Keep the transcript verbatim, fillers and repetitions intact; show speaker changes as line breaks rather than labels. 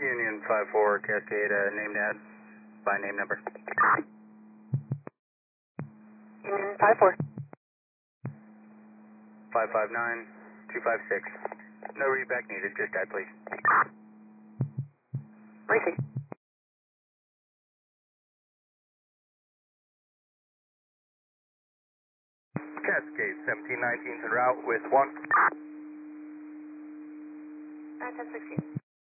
Union five four, Cascade, uh, named ad by name number.
Union five four.
five five nine, two five six. No readback needed, just ad, please.
Received.
Cascade, seventeen nineteen en route with one.
Uh, ten sixteen.